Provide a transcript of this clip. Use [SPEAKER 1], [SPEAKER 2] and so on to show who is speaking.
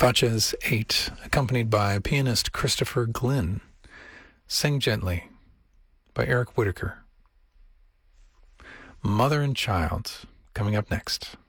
[SPEAKER 1] Fatches 8, accompanied by pianist Christopher Glynn. Sing Gently by Eric Whitacre. Mother and Child, coming up next.